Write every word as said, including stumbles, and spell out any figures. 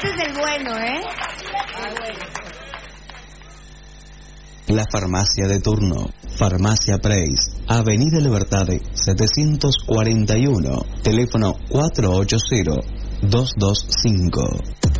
Este es el bueno, ¿eh? La farmacia de turno, Farmacia Preis, Avenida Libertad setecientos cuarenta y uno, teléfono cuatro ocho cero, dos dos cinco.